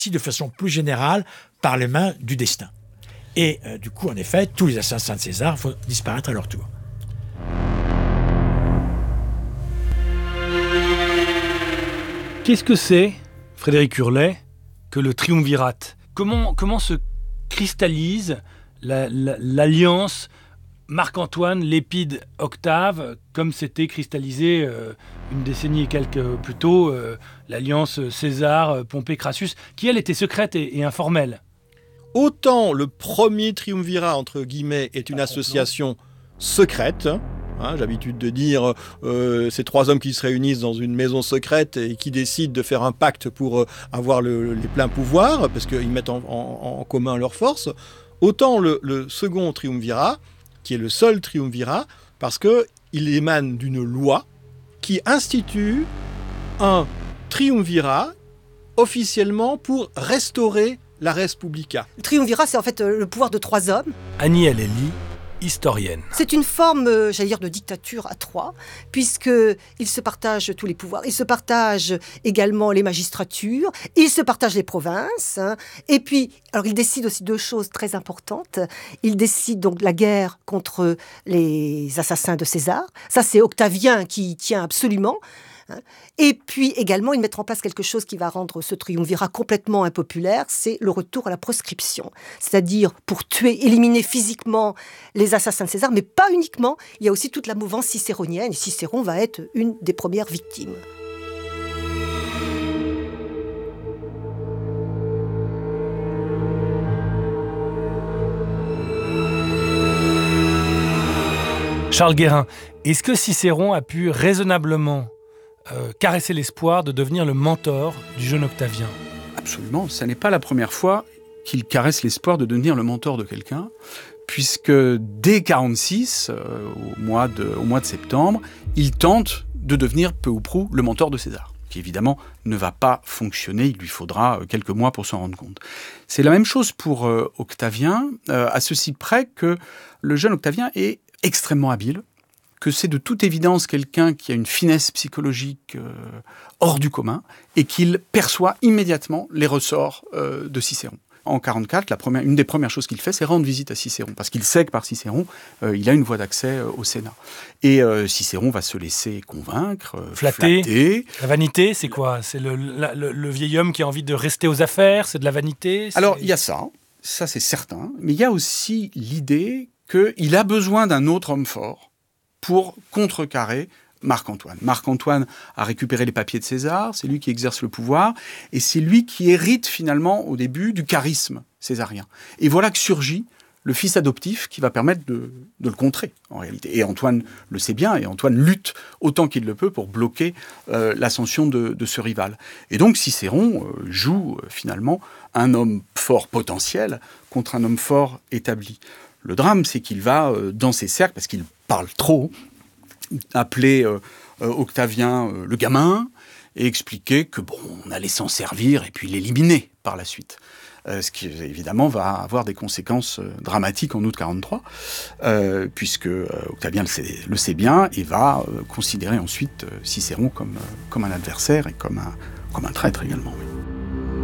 de façon plus générale par les mains du destin. Et du coup, en effet, tous les assassins de César vont disparaître à leur tour. Qu'est-ce que c'est, Frédéric Hurlet, que le triumvirate ? Comment se cristallise l'alliance Marc-Antoine, Lépide, Octave, comme s'était cristallisé une décennie et quelques plus tôt, l'alliance César, Pompée, Crassus, qui elle était secrète et informelle. Autant le premier triumvirat, entre guillemets, est une association secrète. J'ai l'habitude de dire ces trois hommes qui se réunissent dans une maison secrète et qui décident de faire un pacte pour avoir les pleins pouvoirs, parce qu'ils mettent en commun leurs forces. Autant le second triumvirat, qui est le seul triumvirat, parce qu'il émane d'une loi qui institue un triumvirat officiellement pour restaurer la res publica. Le triumvirat, c'est en fait le pouvoir de trois hommes. Annie Eleli, historienne. C'est une forme, j'allais dire, de dictature à trois, puisqu'ils se partagent tous les pouvoirs. Ils se partagent également les magistratures, ils se partagent les provinces. Et puis, alors ils décident aussi deux choses très importantes. Ils décident donc la guerre contre les assassins de César. Ça, c'est Octavien qui y tient absolument. Et puis également, ils mettent en place quelque chose qui va rendre ce triumvirat complètement impopulaire, c'est le retour à la proscription. C'est-à-dire pour tuer, éliminer physiquement les assassins de César, mais pas uniquement. Il y a aussi toute la mouvance cicéronienne, et Cicéron va être une des premières victimes. Charles Guérin, est-ce que Cicéron a pu raisonnablement caresser l'espoir de devenir le mentor du jeune Octavien? Absolument, ce n'est pas la première fois qu'il caresse l'espoir de devenir le mentor de quelqu'un, puisque dès 46, au mois de septembre, il tente de devenir peu ou prou le mentor de César, qui évidemment ne va pas fonctionner, il lui faudra quelques mois pour s'en rendre compte. C'est la même chose pour Octavien, à ceci près que le jeune Octavien est extrêmement habile, que c'est de toute évidence quelqu'un qui a une finesse psychologique hors du commun et qu'il perçoit immédiatement les ressorts de Cicéron. En 44, une des premières choses qu'il fait, c'est rendre visite à Cicéron, parce qu'il sait que par Cicéron, il a une voie d'accès au Sénat. Et Cicéron va se laisser convaincre, flatter. La vanité, c'est quoi ? C'est le vieil homme qui a envie de rester aux affaires ? C'est de la vanité ? Alors, il y a ça c'est certain, mais il y a aussi l'idée qu'il a besoin d'un autre homme fort pour contrecarrer Marc-Antoine. Marc-Antoine a récupéré les papiers de César, c'est lui qui exerce le pouvoir, et c'est lui qui hérite finalement au début du charisme césarien. Et voilà que surgit le fils adoptif qui va permettre de le contrer, en réalité. Et Antoine le sait bien, et Antoine lutte autant qu'il le peut pour bloquer l'ascension de ce rival. Et donc Cicéron joue finalement un homme fort potentiel contre un homme fort établi. Le drame, c'est qu'il va, dans ses cercles, parce qu'il parle trop, appeler Octavien le gamin et expliquer que on allait s'en servir et puis l'éliminer par la suite. Ce qui évidemment va avoir des conséquences dramatiques en août 43, puisque Octavien le sait bien et va considérer ensuite Cicéron comme un adversaire et comme un traître également. Oui.